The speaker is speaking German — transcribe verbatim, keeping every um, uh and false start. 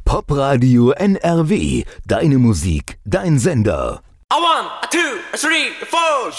Popradio N R W. Deine Musik, dein Sender. A one, a two, a three, a four.